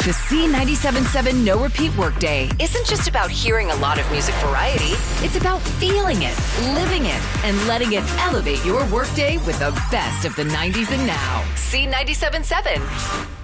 The C97.7 No Repeat Workday isn't just about hearing a lot of music variety. It's about feeling it, living it, and letting it elevate your workday with the best of the 90s and now. C97.7.